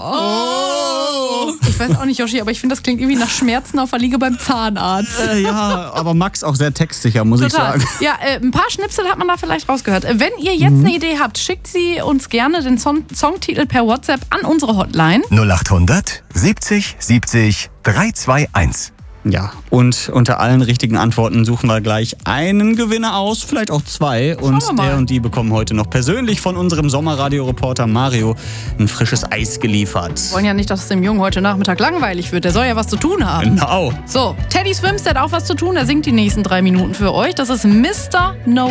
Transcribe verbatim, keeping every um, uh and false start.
Oh. Ich weiß auch nicht, Yoshi, aber ich finde, das klingt irgendwie nach Schmerzen auf der Liege beim Zahnarzt. Äh, ja, aber Max auch sehr textsicher, muss Total. ich sagen. Ja, äh, ein paar Schnipsel hat man da vielleicht rausgehört. Wenn ihr jetzt Mhm. eine Idee habt, schickt sie uns gerne den Song Songtitel per WhatsApp an unsere Hotline. null achthundert siebzig siebzig dreihundertzweiundundzwanzig. Ja, und unter allen richtigen Antworten suchen wir gleich einen Gewinner aus, vielleicht auch zwei. Und wir mal. der und die bekommen heute noch persönlich von unserem Sommerradio-Reporter Mario ein frisches Eis geliefert. Wir wollen ja nicht, dass es dem Jungen heute Nachmittag langweilig wird. Der soll ja was zu tun haben. Genau. So, Teddy Swims, der hat auch was zu tun. Der singt die nächsten drei Minuten für euch. Das ist Mister No